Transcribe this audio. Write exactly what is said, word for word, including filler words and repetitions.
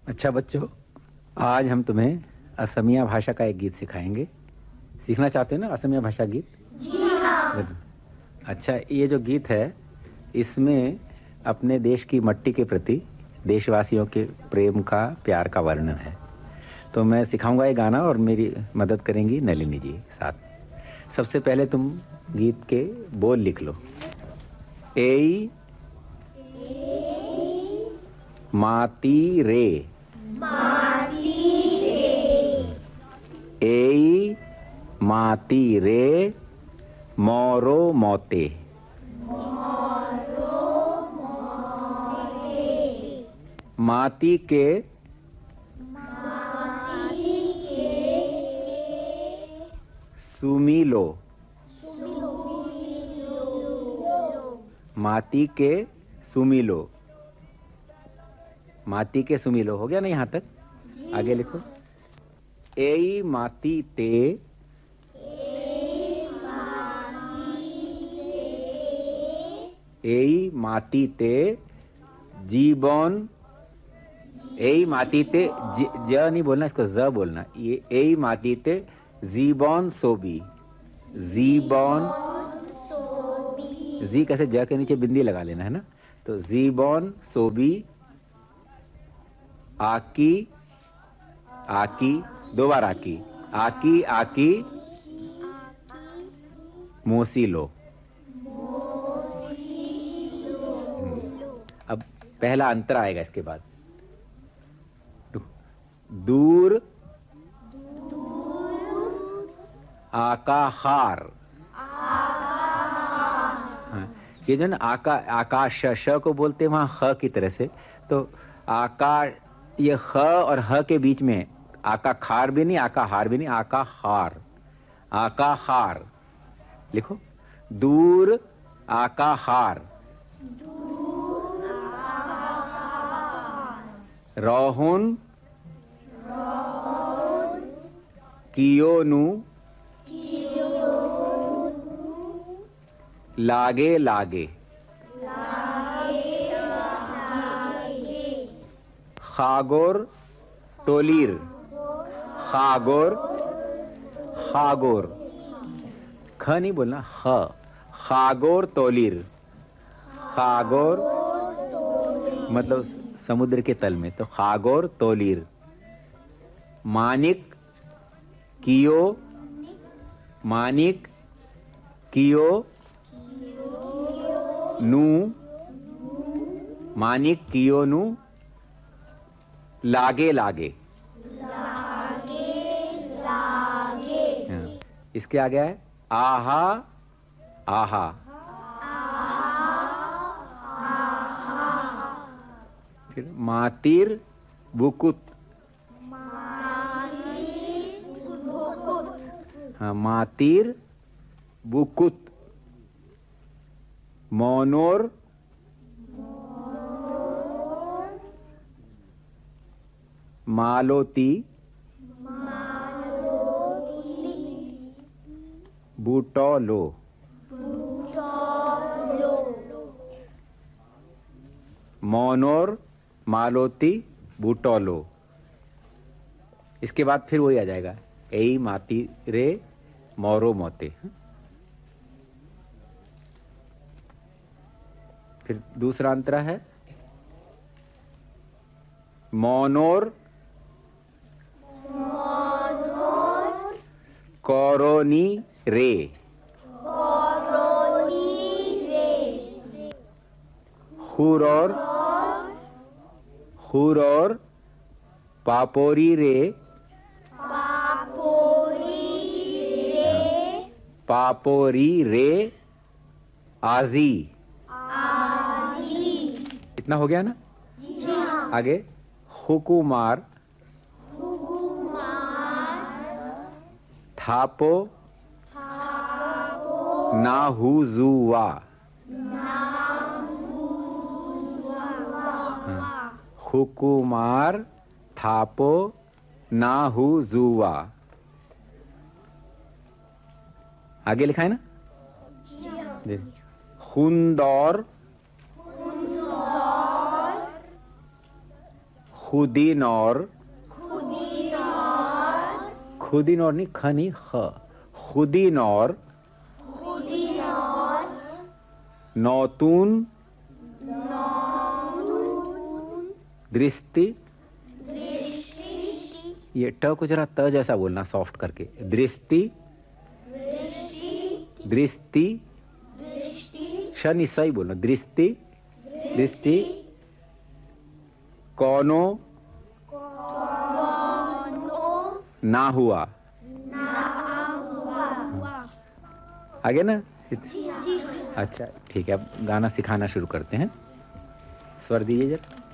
अच्छा बच्चों, आज हम तुम्हें असमिया भाषा का एक गीत सिखाएंगे। सीखना चाहते हो ना असमिया भाषा गीत? जी हाँ। अच्छा, ये जो गीत है इसमें अपने देश की मट्टी के प्रति देशवासियों के प्रेम का, प्यार का वर्णन है। तो मैं सिखाऊंगा ये गाना और मेरी मदद करेंगी नलिनी जी साथ। सबसे पहले तुम गीत के बोल लिख लो। एई माती रे, माती रे, एई माती रे मोरो मोते। मोरो मोते, माती के माती के सुमिलो, सुमिलो, माती के सुमिलो। माती के सुमिलो हो गया ना यहाँ तक? आगे लिखो। एई माती ते एई माती ते जीवन, एई माती ते ज, ज नहीं बोलना, इसको ज बोलना। ये एई माती ते जीवन सोबी। जीवन, जी कैसे, ज के नीचे बिंदी लगा लेना है ना। तो जीवन सोबी आकी, आकी दो बार आकी, आकी आकी मोसीलो। अब पहला अंतर आएगा इसके बाद। दूर आकाहार। हाँ, ये जो ना आका, आकाश श को बोलते हैं वहां ख की तरह से। तो आकाश, ये ख और ह के बीच में आका खार भी नहीं, आका हार भी नहीं, आका हार, आका हार लिखो। दूर आका हार, रोहुन कियोनु लागे लागे, खागोर तोलीर, खागोर, खागोर, ख नहीं बोलना, ख, खागोर तोलीर। खागोर मतलब समुद्र के तल में, तो खागोर तोलीर। मानिक कियो, मानिक कियो नू, मानिक कियो नू लागे लागे, लागे लागे, हाँ। इसके आगे है आहा आहा, फिर मातिर बुकुत, हाँ मातिर बुकुत। मोनोर मालोती, बूटोलो, मोनोर मालोती बूटोलो। इसके बाद फिर वही आ जाएगा, एई माती रे मोरो मोते। फिर दूसरा अंतरा है मोनोर कोरोनी रे, हुरोर, हुरोर पापोरी रे, पापोरी रे आजी। इतना हो गया ना? आगे हुकुमार, थापो नाहुजुवा, हुकुमार थापो नाहुजुवा। आगे लिखा है ना? हुंदौर, खुदीन और खुदीन और खुदीन और नहीं, ख नहीं, ख, खुदीन और खुदीन और नौतून नौतून दृष्टि, दृष्टि ये ट को जरा त जैसा बोलना सॉफ्ट करके, दृष्टि दृष्टि दृष्टि, दृष्टि शनि सही बोलना, दृष्टि दृष्टि कौनो कौनो ना हुआ। ना हुआ। आगे ना। जी अच्छा ठीक है, अब गाना सिखाना शुरू करते हैं। स्वर दीजिए जरा।